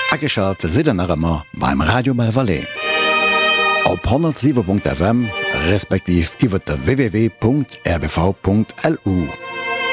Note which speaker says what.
Speaker 1: Ageschalt sidennerëmmer beim Radio Belvalais. Op 107.fm respektiv iwwer der www.rbv.lu.